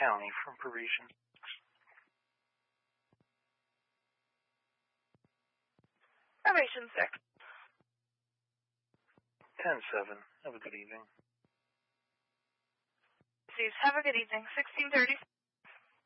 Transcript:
County from Parisian. Formation 6. 10-7. Have a good evening. Have a good evening. 1630.